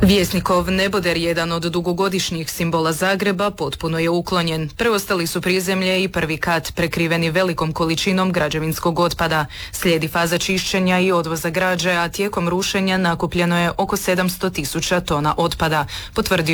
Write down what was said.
Vjesnikov neboder, jedan od dugogodišnjih simbola Zagreba, potpuno je uklonjen. Preostali su prizemlje i prvi kat prekriveni velikom količinom građevinskog otpada. Slijedi faza čišćenja i odvoza građe, a tijekom rušenja nakupljeno je oko 700.000 tona otpada, potvrdio